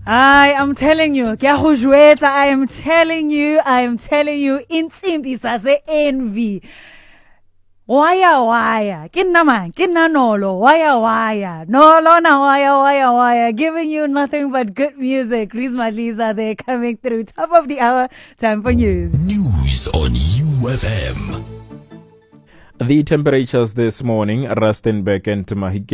I am telling you, I am telling you, insimbi sase envy. Waya, kinna nolo, waya, nolo na waya, giving you nothing but good music. Riz Madliza there coming through. Top of the hour, time for news. News on UFM. The temperatures this morning, Rustenburg and Mahikeng